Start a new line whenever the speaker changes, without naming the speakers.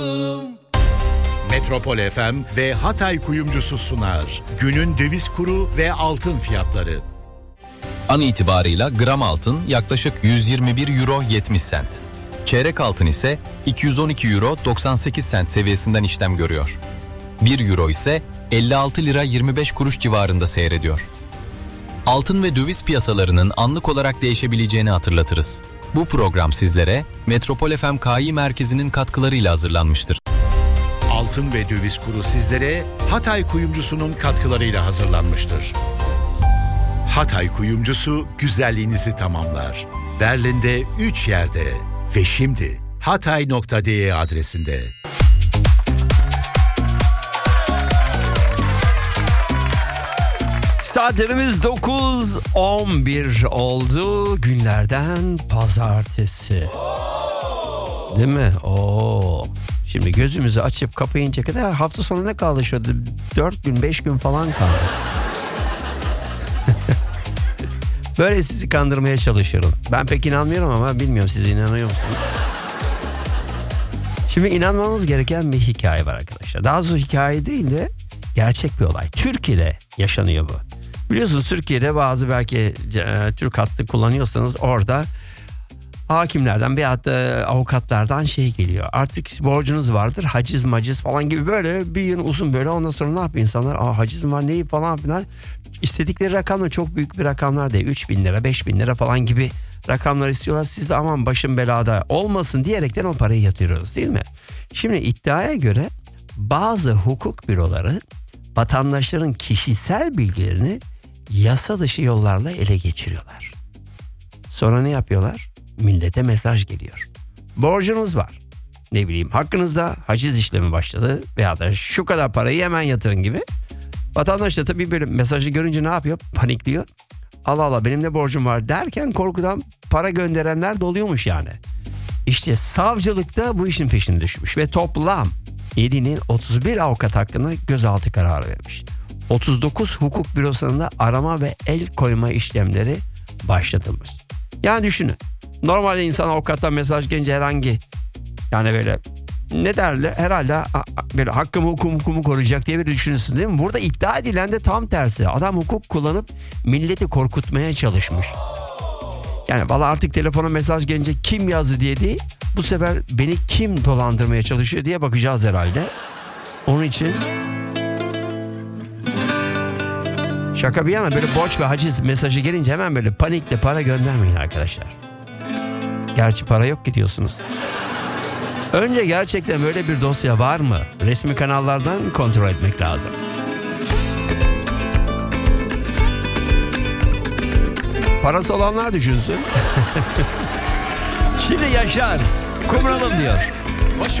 Metropol FM ve Hatay Kuyumcusu sunar. Günün döviz kuru ve altın fiyatları.
An itibarıyla gram altın yaklaşık 121 euro 70 sent. Çeyrek altın ise 212 euro 98 sent seviyesinden işlem görüyor. 1 euro ise 56 lira 25 kuruş civarında seyrediyor. Altın ve döviz piyasalarının anlık olarak değişebileceğini hatırlatırız. Bu program sizlere Metropol FM Kİ Merkezi'nin katkılarıyla hazırlanmıştır.
Altın ve döviz kuru sizlere Hatay Kuyumcusu'nun katkılarıyla hazırlanmıştır. Hatay Kuyumcusu güzelliğinizi tamamlar. Berlin'de 3 yerde ve şimdi hatay.de adresinde.
Saatlerimiz 9:11 oldu. Günlerden pazartesi. Değil mi? Şimdi gözümüzü açıp kapayınca kadar hafta sonu ne kaldı şöyle 4 gün 5 gün falan kaldı. Böyle sizi kandırmaya çalışıyorum. Ben pek inanmıyorum ama bilmiyorum siz inanıyor musunuz? Şimdi inanmamız gereken bir hikaye var arkadaşlar. Daha doğrusu hikaye değil de gerçek bir olay. Türkiye'de yaşanıyor bu. Biliyorsunuz Türkiye'de bazı belki Türk hattı kullanıyorsanız orada hakimlerden veyahut da avukatlardan şey geliyor. Artık borcunuz vardır, haciz maciz falan gibi böyle bir yıl uzun böyle, ondan sonra ne yapıyor insanlar? Haciz var neyi falan filan. İstedikleri rakamlar çok büyük bir rakamlar değil. 3.000 lira 5.000 lira falan gibi rakamlar istiyorlar. Siz de aman başım belada olmasın diyerekten o parayı yatırıyoruz değil mi? Şimdi iddiaya göre bazı hukuk büroları vatandaşların kişisel bilgilerini yasa dışı yollarla ele geçiriyorlar. Sonra ne yapıyorlar? Millete mesaj geliyor. Borcunuz var. Ne bileyim hakkınızda haciz işlemi başladı veya da şu kadar parayı hemen yatırın gibi. Vatandaş da tabii böyle mesajı görünce ne yapıyor? Panikliyor. Allah Allah benim de borcum var derken korkudan para gönderenler doluyormuş yani. İşte savcılıkta bu işin peşine düşmüş ve toplam 7'nin 31 avukat hakkında gözaltı kararı vermiş. 39 hukuk bürosunda arama ve el koyma işlemleri başlatılmış. Yani düşünün. Normalde insan avukattan mesaj gelince herhangi yani böyle ne derler herhalde böyle hakkımı hukumu koruyacak diye bir düşünürsün değil mi? Burada iddia edilen de tam tersi. Adam hukuk kullanıp milleti korkutmaya çalışmış. Yani valla artık telefona mesaj gelince kim yazdı diye değil, bu sefer beni kim dolandırmaya çalışıyor diye bakacağız herhalde. Onun için şaka bir yana böyle borç ve haciz mesajı gelince hemen böyle panikle para göndermeyin arkadaşlar. Gerçi para yok ki diyorsunuz. Önce gerçekten böyle bir dosya var mı? Resmi kanallardan kontrol etmek lazım. Parası olanlar düşünsün. Şimdi Yaşar kumralım diyor.